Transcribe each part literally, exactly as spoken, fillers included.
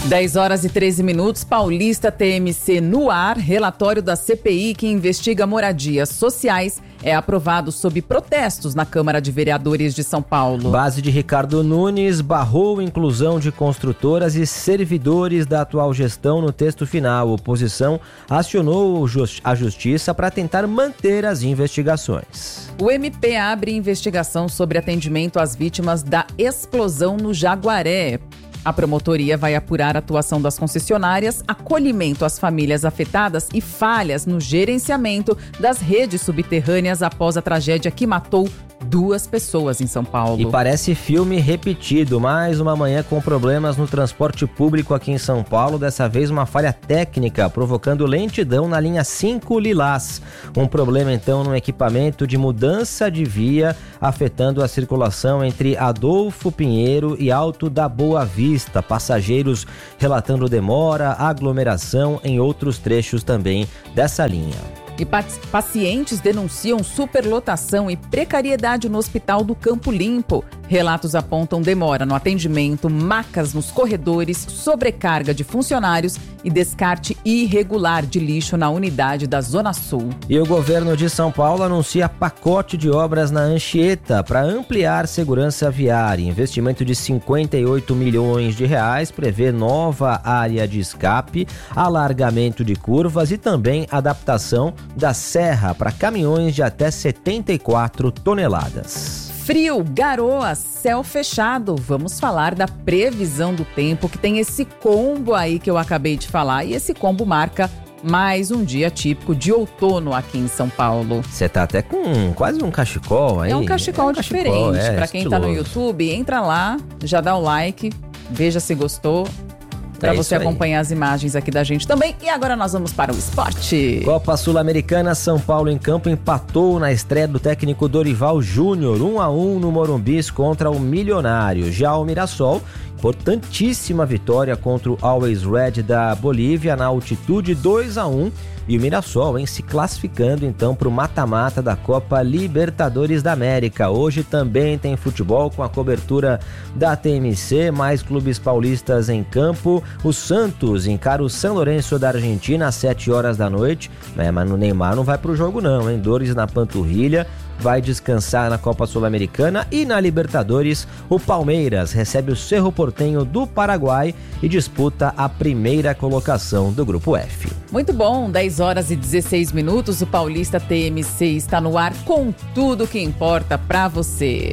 dez horas e treze minutos, Paulista T M C no ar. Relatório da C P I que investiga moradias sociais é aprovado sob protestos na Câmara de Vereadores de São Paulo. Base de Ricardo Nunes barrou inclusão de construtoras e servidores da atual gestão no texto final. A oposição acionou a justiça para tentar manter as investigações. O M P abre investigação sobre atendimento às vítimas da explosão no Jaguaré. A promotoria vai apurar a atuação das concessionárias, acolhimento às famílias afetadas e falhas no gerenciamento das redes subterrâneas após a tragédia que matou duas pessoas em São Paulo. E parece filme repetido, mais uma manhã com problemas no transporte público aqui em São Paulo, dessa vez uma falha técnica, provocando lentidão na linha cinco Lilás. Um problema então no equipamento de mudança de via, afetando a circulação entre Adolfo Pinheiro e Alto da Boa Vista. Passageiros relatando demora, aglomeração em outros trechos também dessa linha. E pacientes denunciam superlotação e precariedade no Hospital do Campo Limpo. Relatos apontam demora no atendimento, macas nos corredores, sobrecarga de funcionários e descarte irregular de lixo na unidade da Zona Sul. E o governo de São Paulo anuncia pacote de obras na Anchieta para ampliar segurança viária. Investimento de cinquenta e oito milhões de reais, prevê nova área de escape, alargamento de curvas e também adaptação da serra para caminhões de até setenta e quatro toneladas. Frio, garoa, céu fechado. Vamos falar da previsão do tempo, que tem esse combo aí que eu acabei de falar. E esse combo marca mais um dia típico de outono aqui em São Paulo. Você tá até com quase um cachecol aí. É um cachecol, é um diferente. Cachecol, é, Para quem tá no YouTube, entra lá, já dá o like, veja se gostou. Para é você acompanhar as imagens aqui da gente também. E agora nós vamos para o esporte. Copa Sul-Americana, São Paulo em campo empatou na estreia do técnico Dorival Júnior, um a um no Morumbi contra o Milionário. Já o Mirassol, importantíssima vitória contra o Always Red da Bolívia na altitude dois a um. E o Mirassol, hein, se classificando então para o mata-mata da Copa Libertadores da América. Hoje também tem futebol com a cobertura da T M C, mais clubes paulistas em campo. O Santos encara o São Lourenço da Argentina às sete horas da noite. É, mas o Neymar não vai para o jogo não, hein? Dores na panturrilha. Vai descansar na Copa Sul-Americana. E na Libertadores, o Palmeiras recebe o Cerro Porteño do Paraguai e disputa a primeira colocação do Grupo F. Muito bom, dez horas e dezesseis minutos, o Paulista T M C está no ar com tudo que importa para você.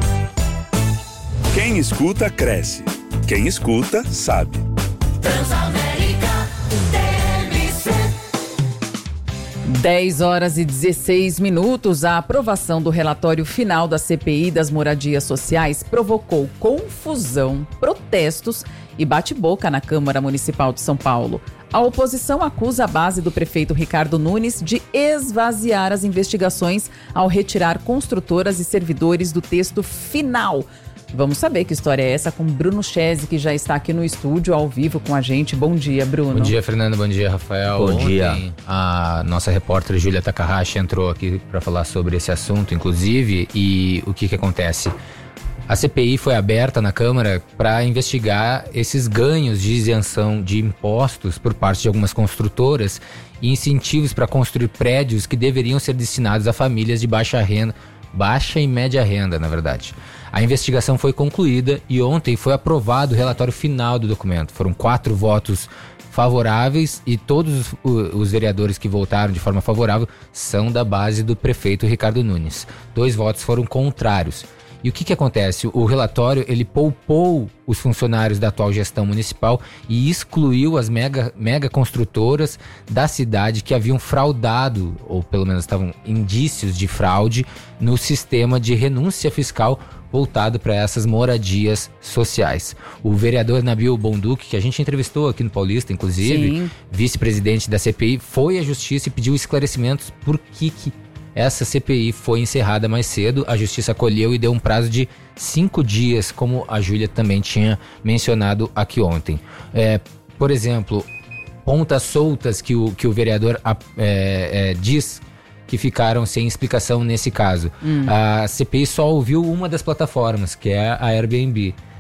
Quem escuta, cresce. Quem escuta, sabe. Transamérica T M C. dez horas e dezesseis minutos, a aprovação do relatório final da C P I das moradias sociais provocou confusão, protestos e bate-boca na Câmara Municipal de São Paulo. A oposição acusa a base do prefeito Ricardo Nunes de esvaziar as investigações ao retirar construtoras e servidores do texto final. Vamos saber que história é essa com Bruno Chese, que já está aqui no estúdio, ao vivo com a gente. Bom dia, Bruno. Bom dia, Fernando. Bom dia, Rafael. Bom Ontem, dia. A nossa repórter Júlia Takahashi entrou aqui para falar sobre esse assunto, inclusive, e o que que acontece? A C P I foi aberta na Câmara para investigar esses ganhos de isenção de impostos por parte de algumas construtoras e incentivos para construir prédios que deveriam ser destinados a famílias de baixa renda, baixa e média renda, na verdade. A investigação foi concluída e ontem foi aprovado o relatório final do documento. Foram quatro votos favoráveis e todos os, os vereadores que votaram de forma favorável são da base do prefeito Ricardo Nunes. Dois votos foram contrários. E o que que acontece? O relatório, ele poupou os funcionários da atual gestão municipal e excluiu as mega, mega construtoras da cidade que haviam fraudado, ou pelo menos estavam indícios de fraude, no sistema de renúncia fiscal voltado para essas moradias sociais. O vereador Nabil Bonduque, que a gente entrevistou aqui no Paulista, inclusive, Sim. vice-presidente da C P I, foi à justiça e pediu esclarecimentos por que que essa C P I foi encerrada mais cedo. A justiça acolheu e deu um prazo de cinco dias, como a Júlia também tinha mencionado aqui ontem. É, por exemplo, pontas soltas que o, que o vereador é, é, diz que ficaram sem explicação nesse caso. Hum. A C P I só ouviu uma das plataformas, que é a Airbnb.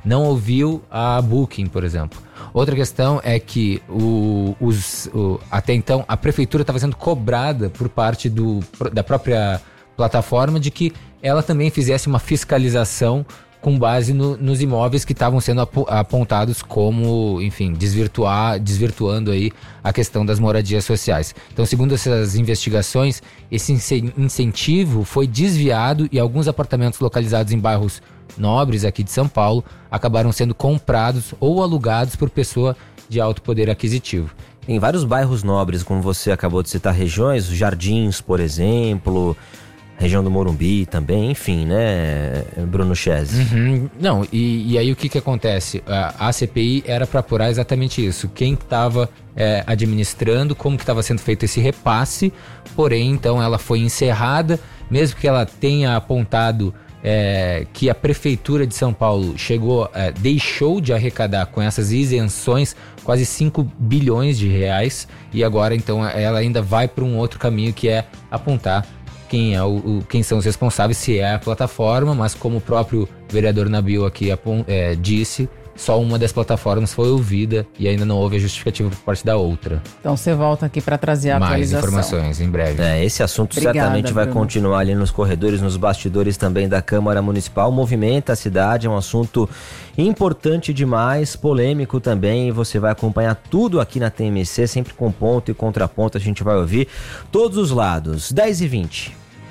não ouviu a Booking, por exemplo. Outra questão é que o, os, o, até então a prefeitura estava sendo cobrada por parte do, da própria plataforma de que ela também fizesse uma fiscalização com base no, nos imóveis que estavam sendo ap- apontados como, enfim, desvirtuar, desvirtuando aí a questão das moradias sociais. Então, segundo essas investigações, esse incentivo foi desviado e alguns apartamentos localizados em bairros nobres aqui de São Paulo acabaram sendo comprados ou alugados por pessoa de alto poder aquisitivo. Em vários bairros nobres, como você acabou de citar, regiões, Jardins, por exemplo, região do Morumbi também, enfim, né, Bruno Chese? Uhum. Não, e, e aí o que que acontece? A, a C P I era para apurar exatamente isso, quem estava é, administrando, como que estava sendo feito esse repasse, porém, então, ela foi encerrada, mesmo que ela tenha apontado É, que a Prefeitura de São Paulo chegou, é, deixou de arrecadar com essas isenções quase cinco bilhões de reais e agora então ela ainda vai para um outro caminho que é apontar quem, é o, o, quem são os responsáveis, se é a plataforma, mas como o próprio vereador Nabil aqui é, disse, só uma das plataformas foi ouvida e ainda não houve a justificativa por parte da outra. Então você volta aqui para trazer a mais atualização. Mais informações em breve. É, esse assunto Obrigada, certamente vai Bruno. continuar ali nos corredores, nos bastidores também da Câmara Municipal. Movimenta a cidade, é um assunto importante demais, polêmico também. Você vai acompanhar tudo aqui na T M C, sempre com ponto e contraponto. A gente vai ouvir todos os lados. dez e vinte.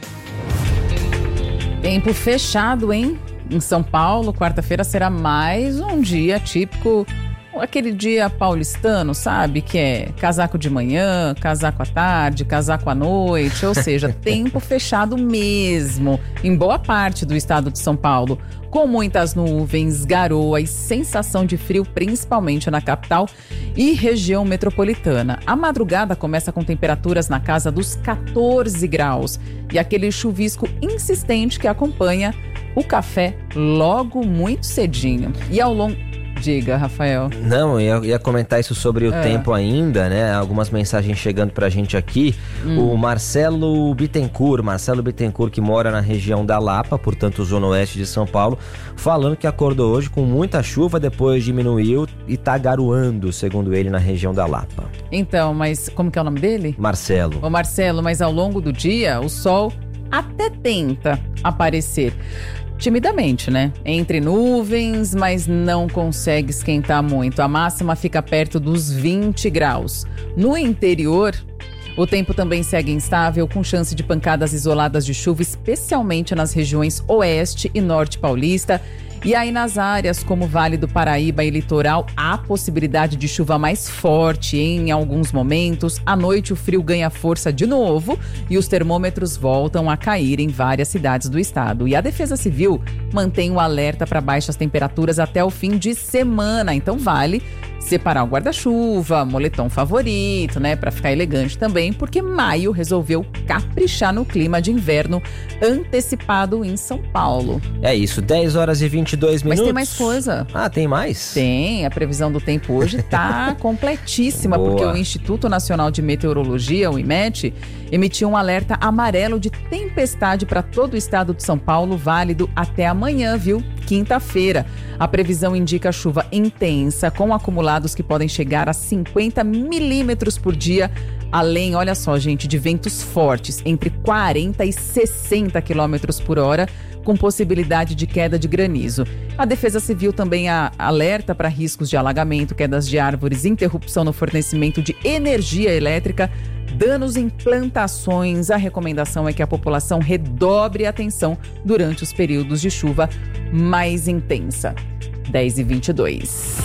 Tempo fechado, hein? Em São Paulo, quarta-feira será mais um dia típico, aquele dia paulistano, sabe? Que é casaco de manhã, casaco à tarde, casaco à noite, ou seja, tempo fechado mesmo, em boa parte do estado de São Paulo, com muitas nuvens, garoa e sensação de frio, principalmente na capital e região metropolitana. A madrugada começa com temperaturas na casa dos catorze graus e aquele chuvisco insistente que acompanha o café logo muito cedinho. E ao longo... Diga, Rafael. Não, eu ia, ia comentar isso sobre o é. tempo ainda, né? Algumas mensagens chegando pra gente aqui. Hum. O Marcelo Bittencourt, Marcelo Bittencourt, que mora na região da Lapa, portanto, zona oeste de São Paulo, falando que acordou hoje com muita chuva, depois diminuiu e tá garoando, segundo ele, na região da Lapa. Então, mas como que é o nome dele? Marcelo. Ô Marcelo, mas ao longo do dia, o sol até tenta aparecer. Timidamente, né? Entre nuvens, mas não consegue esquentar muito. A máxima fica perto dos vinte graus. No interior, o tempo também segue instável, com chance de pancadas isoladas de chuva, especialmente nas regiões oeste e norte paulista. E aí nas áreas como Vale do Paraíba e Litoral, há possibilidade de chuva mais forte em alguns momentos. À noite o frio ganha força de novo e os termômetros voltam a cair em várias cidades do estado. E a Defesa Civil mantém o alerta para baixas temperaturas até o fim de semana. Então vale separar o guarda-chuva, moletom favorito, né? Para ficar elegante também, porque maio resolveu caprichar no clima de inverno antecipado em São Paulo. É isso, dez horas e vinte e dois minutos. Mas tem mais coisa. Ah, tem mais? Tem, a previsão do tempo hoje tá completíssima, Boa. porque o Instituto Nacional de Meteorologia, o IMET, emitiu um alerta amarelo de tempestade para todo o estado de São Paulo, válido até amanhã, viu? Quinta-feira. A previsão indica chuva intensa, com acumulados que podem chegar a cinquenta milímetros por dia, além, olha só, gente, de ventos fortes, entre quarenta e sessenta quilômetros por hora, com possibilidade de queda de granizo. A Defesa Civil também a, alerta para riscos de alagamento, quedas de árvores, interrupção no fornecimento de energia elétrica, danos em plantações. A recomendação é que a população redobre a atenção durante os períodos de chuva mais intensa. dez e vinte e dois.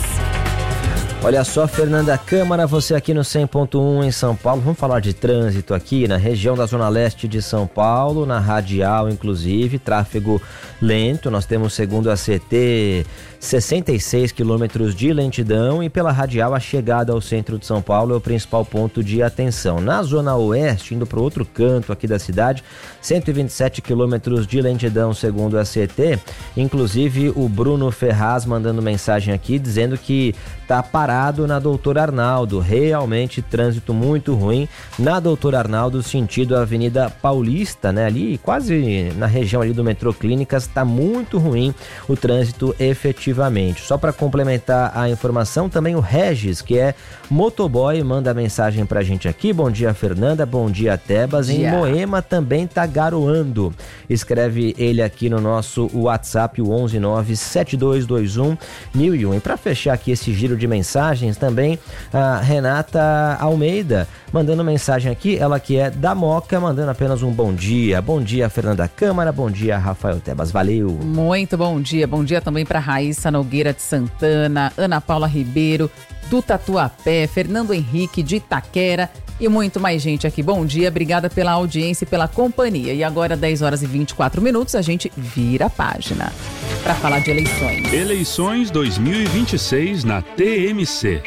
Olha só, Fernanda Câmara, você aqui no cem ponto um em São Paulo. Vamos falar de trânsito aqui na região da Zona Leste de São Paulo, na Radial, inclusive, tráfego lento. Nós temos, segundo a C T, sessenta e seis quilômetros de lentidão e pela Radial a chegada ao centro de São Paulo é o principal ponto de atenção. Na Zona Oeste, indo para o outro canto aqui da cidade, cento e vinte e sete quilômetros de lentidão, segundo a C T. Inclusive, o Bruno Ferraz mandando mensagem aqui dizendo que tá parado parado na Doutor Arnaldo. Realmente trânsito muito ruim na Doutor Arnaldo, sentido Avenida Paulista, né? Ali quase na região ali do metrô Clínicas, está muito ruim o trânsito efetivamente. Só para complementar a informação, também o Regis, que é motoboy, manda mensagem pra gente aqui. Bom dia, Fernanda. Bom dia, Tebas. Em dia. Moema também tá garoando. Escreve ele aqui no nosso WhatsApp, o onze nove sete dois dois um mil e um. E para fechar aqui esse giro de mensagens, também a Renata Almeida mandando mensagem aqui, ela que é da Moca, mandando apenas um bom dia. Bom dia, Fernanda Câmara. Bom dia, Rafael Tebas. Valeu. Muito bom dia. Bom dia também para Raíssa Nogueira de Santana, Ana Paula Ribeiro do Tatuapé, Fernando Henrique de Itaquera e muito mais gente aqui. Bom dia, obrigada pela audiência e pela companhia. E agora, dez horas e vinte e quatro minutos, a gente vira a página para falar de eleições. Eleições dois mil e vinte e seis na T M C.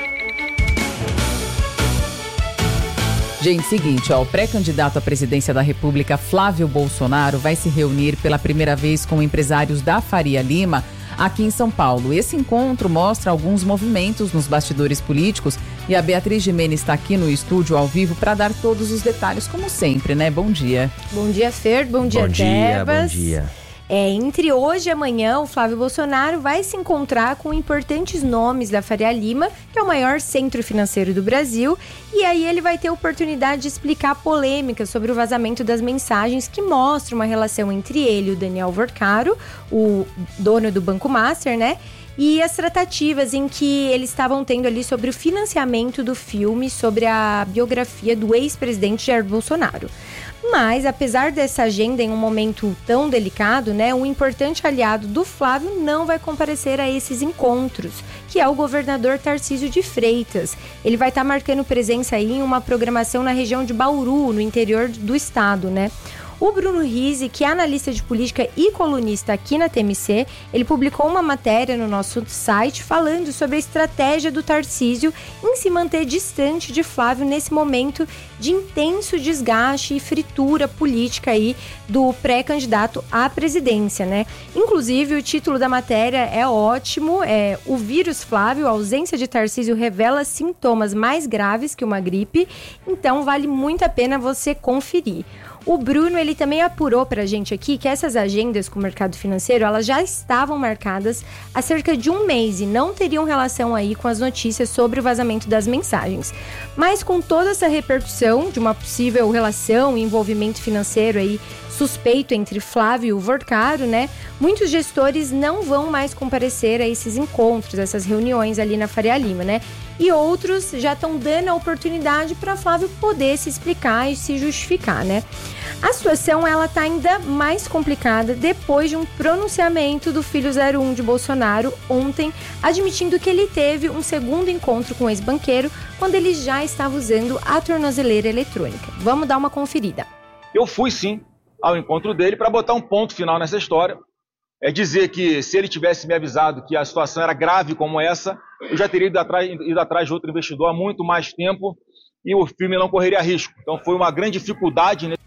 Gente, seguinte, ó, o pré-candidato à presidência da República, Flávio Bolsonaro, vai se reunir pela primeira vez com empresários da Faria Lima aqui em São Paulo. Esse encontro mostra alguns movimentos nos bastidores políticos e a Beatriz Gimenez está aqui no estúdio ao vivo para dar todos os detalhes, como sempre, né? Bom dia. Bom dia, Fer. Bom dia, Bom dia, Tebas. bom dia. É, entre hoje e amanhã, o Flávio Bolsonaro vai se encontrar com importantes nomes da Faria Lima, que é o maior centro financeiro do Brasil, e aí ele vai ter a oportunidade de explicar polêmicas sobre o vazamento das mensagens que mostram uma relação entre ele e o Daniel Vorcaro, o dono do Banco Master, né? E as tratativas em que eles estavam tendo ali sobre o financiamento do filme sobre a biografia do ex-presidente Jair Bolsonaro. Mas, apesar dessa agenda em um momento tão delicado, né, um importante aliado do Flávio não vai comparecer a esses encontros, que é o governador Tarcísio de Freitas. Ele vai estar marcando presença aí em uma programação na região de Bauru, no interior do estado, né? O Bruno Rizzi, que é analista de política e colunista aqui na T M C, ele publicou uma matéria no nosso site falando sobre a estratégia do Tarcísio em se manter distante de Flávio nesse momento de intenso desgaste e fritura política aí do pré-candidato à presidência, né? Inclusive, o título da matéria é ótimo, é "O vírus Flávio, a ausência de Tarcísio revela sintomas mais graves que uma gripe", então vale muito a pena você conferir. O Bruno, ele também apurou pra gente aqui que essas agendas com o mercado financeiro, elas já estavam marcadas há cerca de um mês e não teriam relação aí com as notícias sobre o vazamento das mensagens. Mas com toda essa repercussão de uma possível relação e envolvimento financeiro aí suspeito entre Flávio e o Vorcaro, né? Muitos gestores não vão mais comparecer a esses encontros, essas reuniões ali na Faria Lima, né? E outros já estão dando a oportunidade para Flávio poder se explicar e se justificar, né? A situação, ela tá ainda mais complicada depois de um pronunciamento do filho zero um de Bolsonaro ontem, admitindo que ele teve um segundo encontro com o ex-banqueiro quando ele já estava usando a tornozeleira eletrônica. Vamos dar uma conferida. Eu fui sim ao encontro dele para botar um ponto final nessa história. É dizer que se ele tivesse me avisado que a situação era grave como essa, eu já teria ido atrás, ido atrás de outro investidor há muito mais tempo e o filme não correria risco. Então foi uma grande dificuldade. Né?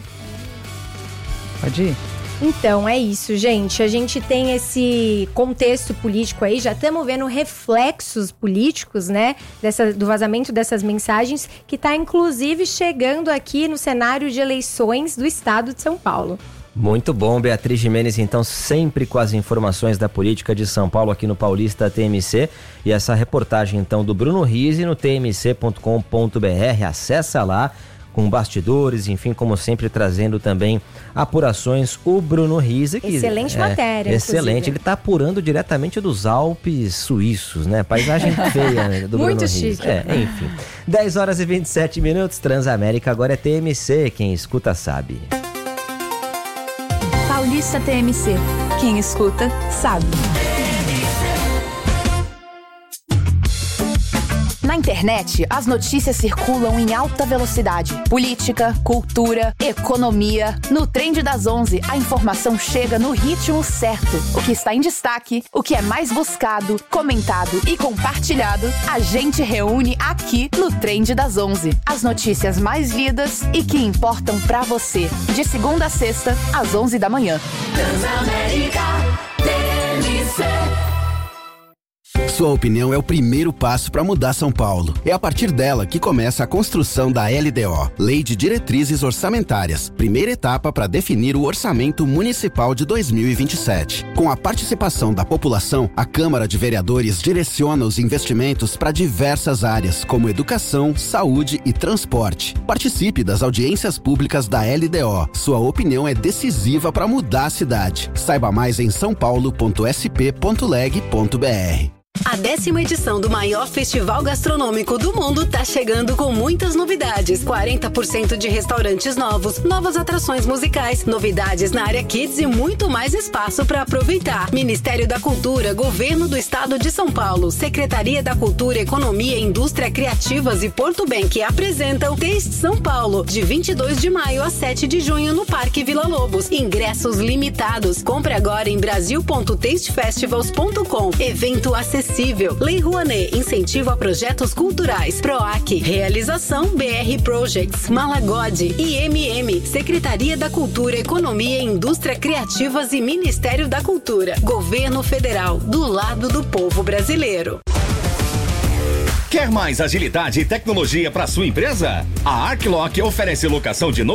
Pode ir? Então, é isso, gente. A gente tem esse contexto político aí, já estamos vendo reflexos políticos, né, dessa, do vazamento dessas mensagens, que está inclusive chegando aqui no cenário de eleições do estado de São Paulo. Muito bom, Beatriz Gimenez, então sempre com as informações da política de São Paulo aqui no Paulista T M C, e essa reportagem então do Bruno Rizzi no t m c ponto com ponto b r, acessa lá, com bastidores, enfim, como sempre trazendo também apurações, o Bruno Rizzi. Que, excelente é, matéria, excelente, inclusive. Ele está apurando diretamente dos Alpes suíços, né, paisagem feia, né, do Muito Bruno chique. Rizzi. É, enfim, dez horas e vinte e sete minutos, Transamérica agora é T M C, quem escuta sabe. Paulista T M C. Quem escuta, sabe. Na internet, as notícias circulam em alta velocidade. Política, cultura, economia. No Trend das onze, a informação chega no ritmo certo. O que está em destaque, o que é mais buscado, comentado e compartilhado, a gente reúne aqui no Trend das onze. As notícias mais lidas e que importam pra você. De segunda a sexta, às onze da manhã. Transamérica T M C. Sua opinião é o primeiro passo para mudar São Paulo. É a partir dela que começa a construção da L D O, Lei de Diretrizes Orçamentárias, primeira etapa para definir o orçamento municipal de dois mil e vinte e sete. Com a participação da população, a Câmara de Vereadores direciona os investimentos para diversas áreas, como educação, saúde e transporte. Participe das audiências públicas da L D O. Sua opinião é decisiva para mudar a cidade. Saiba mais em são paulo ponto s p ponto leg ponto b r. A décima edição do maior festival gastronômico do mundo tá chegando com muitas novidades. quarenta por cento de restaurantes novos, novas atrações musicais, novidades na área Kids e muito mais espaço para aproveitar. Ministério da Cultura, Governo do Estado de São Paulo, Secretaria da Cultura, Economia, Indústria Criativas e Porto Bank apresentam Taste São Paulo, de vinte e dois de maio a sete de junho no Parque Vila Lobos. Ingressos limitados. Compre agora em brasil ponto taste festivals ponto com. Evento acessível. Lei Rouanet, incentivo a projetos culturais. PROAC, realização B R Projects, Malagode, I M M, Secretaria da Cultura, Economia, Indústria Criativas e Ministério da Cultura. Governo Federal, do lado do povo brasileiro. Quer mais agilidade e tecnologia para sua empresa? A Arclock oferece locação de